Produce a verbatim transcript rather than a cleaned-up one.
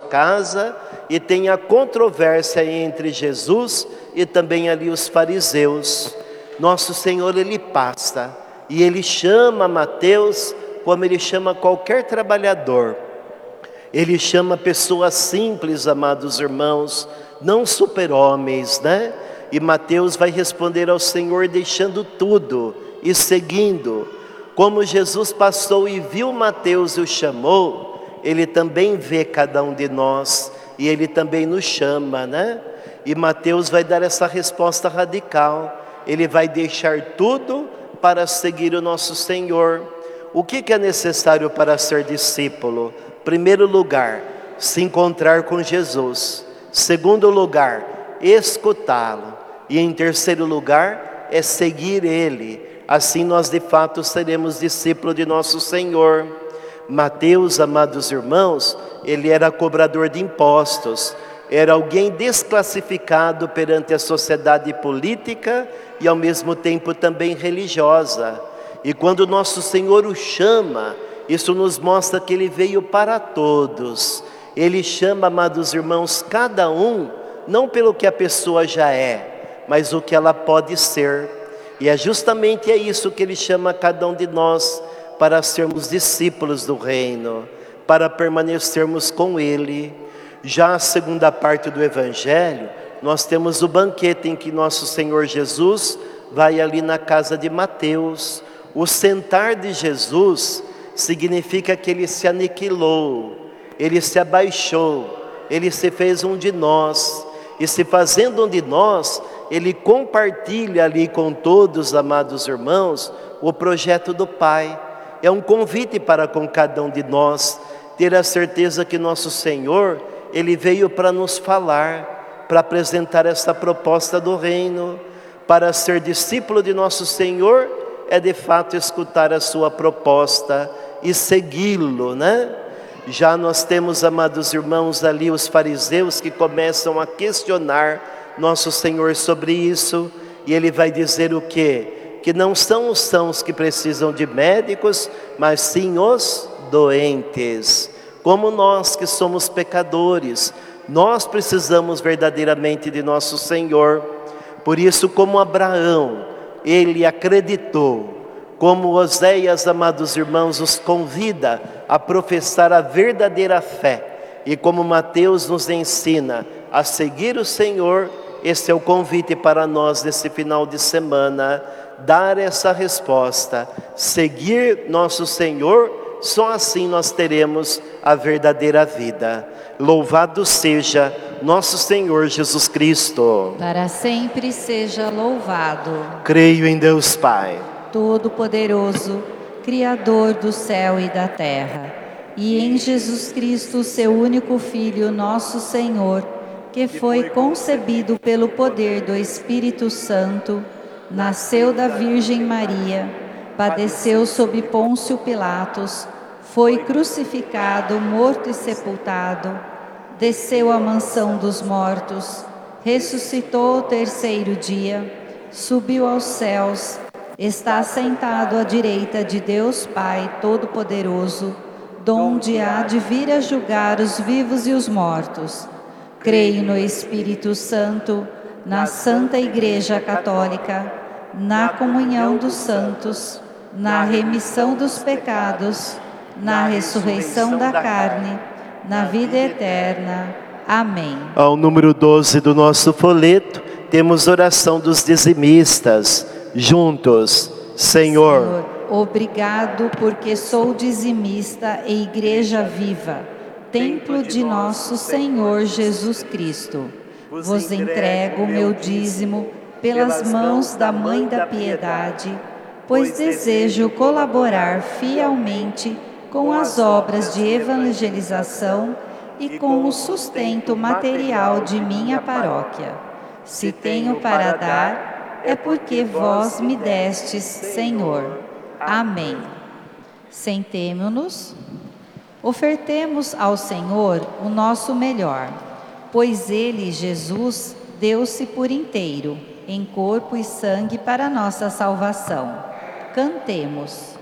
casa e tem a controvérsia entre Jesus e também ali os fariseus. Nosso Senhor, Ele passa e Ele chama Mateus como Ele chama qualquer trabalhador. Ele chama pessoas simples, amados irmãos, não super-homens, né? E Mateus vai responder ao Senhor deixando tudo e seguindo. Como Jesus passou e viu Mateus e o chamou, Ele também vê cada um de nós e Ele também nos chama, né? E Mateus vai dar essa resposta radical. Ele vai deixar tudo para seguir o nosso Senhor. O que que é necessário para ser discípulo? Primeiro lugar, se encontrar com Jesus. Segundo lugar, escutá-lo. E em terceiro lugar, é seguir Ele. Assim nós de fato seremos discípulos de nosso Senhor. Mateus, amados irmãos, ele era cobrador de impostos. Era alguém desclassificado perante a sociedade política e ao mesmo tempo também religiosa. E quando nosso Senhor o chama, isso nos mostra que Ele veio para todos. Ele chama, amados irmãos, cada um, não pelo que a pessoa já é, mas o que ela pode ser. E é justamente é isso que Ele chama cada um de nós, para sermos discípulos do reino, para permanecermos com Ele. Já a segunda parte do Evangelho, nós temos o banquete em que nosso Senhor Jesus vai ali na casa de Mateus. O sentar de Jesus significa que Ele se aniquilou, Ele se abaixou, Ele se fez um de nós, e se fazendo um de nós, Ele compartilha ali com todos, amados irmãos, o projeto do Pai. É um convite para com cada um de nós, ter a certeza que nosso Senhor, Ele veio para nos falar, para apresentar essa proposta do reino. Para ser discípulo de nosso Senhor, é de fato escutar a sua proposta e segui-lo, né? Já nós temos, amados irmãos, ali os fariseus que começam a questionar nosso Senhor sobre isso, e Ele vai dizer o quê? Que não são os sãos que precisam de médicos, mas sim os doentes. Como nós que somos pecadores, nós precisamos verdadeiramente de nosso Senhor. Por isso, como Abraão, ele acreditou, como Oséias, amados irmãos, os convida a professar a verdadeira fé, e como Mateus nos ensina a seguir o Senhor, esse é o convite para nós nesse final de semana, dar essa resposta, seguir nosso Senhor, só assim nós teremos a verdadeira vida. Louvado seja nosso Senhor Jesus Cristo. Para sempre seja louvado. Creio em Deus Pai Todo-Poderoso, Criador do céu e da terra, e em Jesus Cristo, seu único Filho, nosso Senhor, que foi concebido pelo poder do Espírito Santo, nasceu da Virgem Maria, padeceu sob Pôncio Pilatos, foi crucificado, morto e sepultado, desceu à mansão dos mortos, ressuscitou ao terceiro dia, subiu aos céus, está sentado à direita de Deus Pai Todo-Poderoso, donde há de vir a julgar os vivos e os mortos. Creio no Espírito Santo, na Santa Igreja Católica, na comunhão dos santos, na remissão dos pecados, na ressurreição da carne, na vida eterna. Amém. Ao número doze do nosso folheto, temos oração dos dizimistas. Juntos, Senhor, Senhor, obrigado porque sou dizimista e igreja viva, templo de nosso Senhor Jesus Cristo. Vos entrego o meu dízimo pelas mãos da Mãe da Piedade, pois desejo colaborar fielmente com as obras de evangelização e com o sustento material de minha paróquia. Se tenho para dar, é porque vós me destes, Senhor. Amém. Sentemo-nos, ofertemos ao Senhor o nosso melhor, pois Ele, Jesus, deu-se por inteiro, em corpo e sangue para nossa salvação. Cantemos.